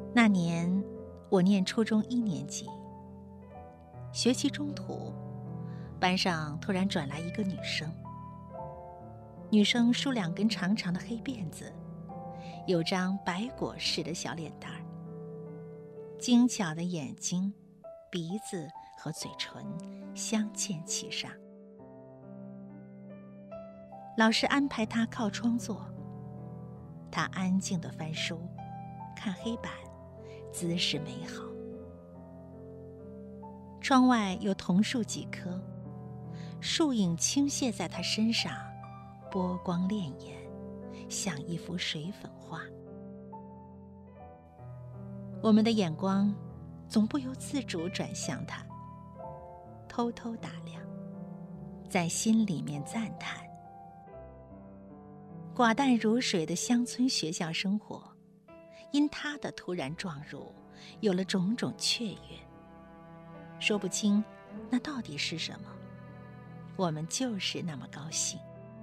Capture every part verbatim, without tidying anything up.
那年我念初中一年级，学期中途，班上突然转来一个女生。女生梳两根长长的黑辫子，有张白果似的小脸蛋儿，精巧的眼睛、鼻子和嘴唇镶嵌其上。老师安排她靠窗坐，她安静地翻书，看黑板，姿势美好。窗外有桐树几棵，树影倾泻在她身上，波光潋滟，像一幅水粉画。我们的眼光总不由自主转向她，偷偷打量，在心里面赞叹。寡淡如水的乡村学校生活，因她的突然撞入，有了种种雀跃。说不清那到底是什么，我们就是那么高兴。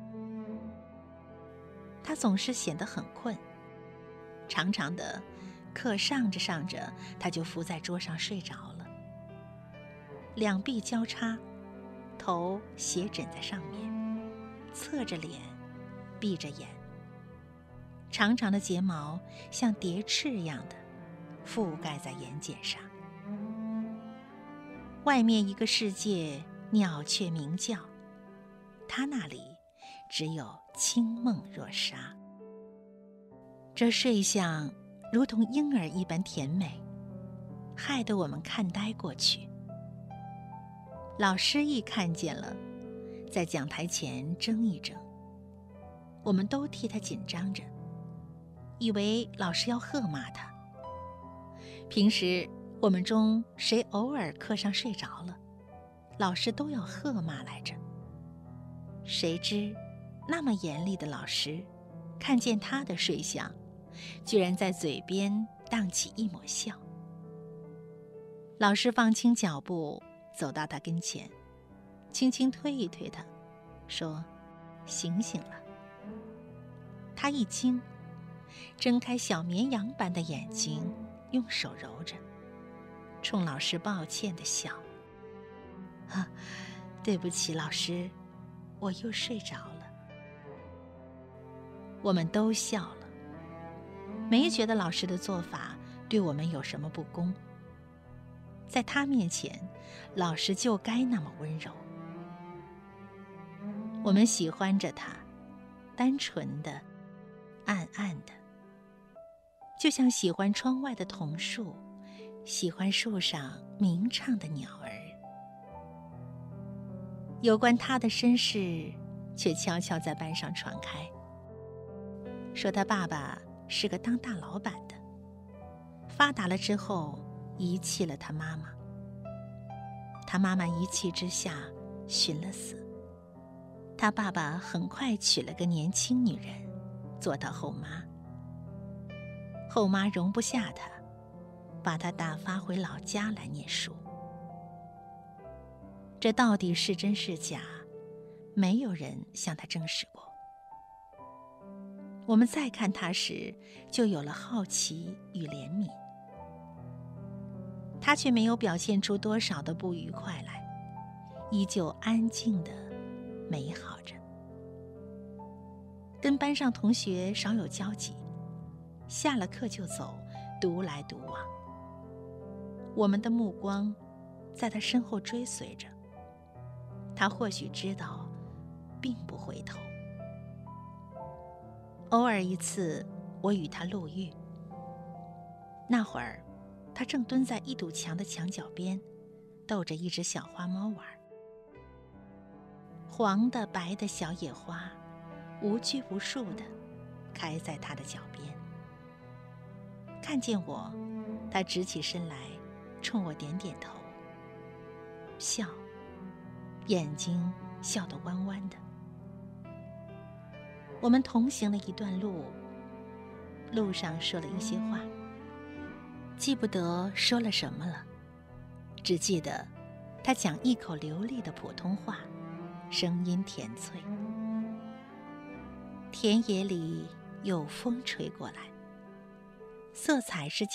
她总是显得很困，常常的课上着上着，她就伏在桌上睡着了，两臂交叉，头斜枕在上面，侧着脸，闭着眼，长长的睫毛像蝶翅一样的覆盖在眼睑上。外面一个世界，鸟雀鸣叫，他那里只有清梦若纱。这睡相如同婴儿一般甜美，害得我们看呆过去。老师一看见了，在讲台前争一争，我们都替他紧张着，以为老师要喝骂他。平时我们中谁偶尔课上睡着了，老师都要喝骂来着。谁知那么严厉的老师看见他的睡相，居然在嘴边荡起一抹笑。老师放轻脚步走到他跟前，轻轻推一推他，说：醒醒了。他一惊，睁开小绵羊般的眼睛，用手揉着，冲老师抱歉地笑：啊，对不起老师，我又睡着了。我们都笑了，没觉得老师的做法对我们有什么不公。在他面前，老师就该那么温柔。我们喜欢着他，单纯的，暗暗的，就像喜欢窗外的桐树，喜欢树上鸣唱的鸟儿。有关他的身世却悄悄在班上传开，说他爸爸是个当大老板的，发达了之后遗弃了他妈妈，他妈妈一气之下寻了死，他爸爸很快娶了个年轻女人做他后妈，后妈容不下他，把他打发回老家来念书。这到底是真是假，没有人向他证实过。我们再看他时，就有了好奇与怜悯。他却没有表现出多少的不愉快来，依旧安静地美好着。跟班上同学少有交集，下了课就走，独来独往。我们的目光在他身后追随着，他或许知道，并不回头。偶尔一次，我与他路遇，那会儿他正蹲在一堵墙的墙角边，逗着一只小花猫玩。黄的白的小野花无拘无束地开在他的脚边。看见我，他直起身来，冲我点点头，笑，眼睛笑得弯弯的。我们同行了一段路，路上说了一些话，记不得说了什么了，只记得他讲一口流利的普通话，声音甜脆。田野里有风吹过来，色彩是